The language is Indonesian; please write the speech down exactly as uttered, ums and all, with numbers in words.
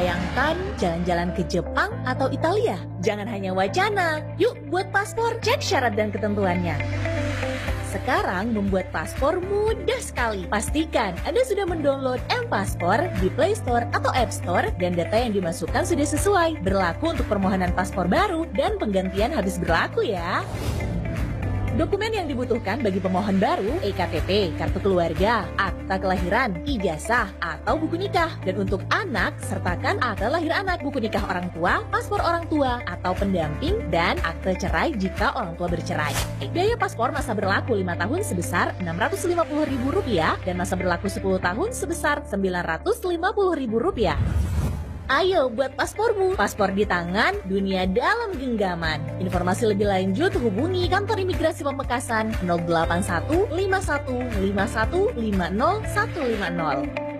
Bayangkan jalan-jalan ke Jepang atau Italia. Jangan hanya wacana. Yuk buat paspor, cek syarat dan ketentuannya. Sekarang membuat paspor mudah sekali. Pastikan Anda sudah mendownload M-Paspor di Play Store atau App Store dan data yang dimasukkan sudah sesuai. Berlaku untuk permohonan paspor baru dan penggantian habis berlaku ya. Dokumen yang dibutuhkan bagi pemohon baru, E K T P, kartu keluarga, akta kelahiran, ijazah, atau buku nikah. Dan untuk anak, sertakan akta lahir anak, buku nikah orang tua, paspor orang tua, atau pendamping, dan akte cerai jika orang tua bercerai. Biaya paspor masa berlaku lima tahun sebesar enam ratus lima puluh ribu rupiah dan masa berlaku sepuluh tahun sebesar sembilan ratus lima puluh ribu rupiah. Ayo buat paspormu. Paspor di tangan, dunia dalam genggaman. Informasi lebih lanjut hubungi kantor imigrasi Pamekasan nol delapan satu lima satu lima satu lima nol satu lima nol.